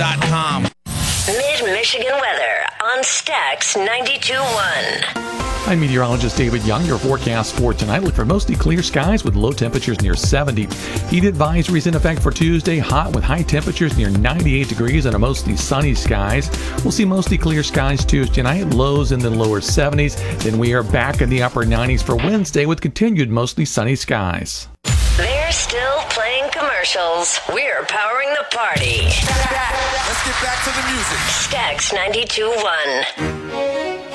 StacksRadio.com. Mid-Michigan weather on Stacks 92.1. I'm meteorologist David Young. Your forecast for tonight. Look for mostly clear skies with low temperatures near 70. Heat advisories in effect for Tuesday. Hot with high temperatures near 98 degrees and a mostly sunny skies. We'll see mostly clear skies Tuesday night. Lows in the lower 70s. Then we are back in the upper 90s for Wednesday with continued mostly sunny skies. They're still playing commercials. We're powering the party. Let's get back to the music. Stacks 92.1.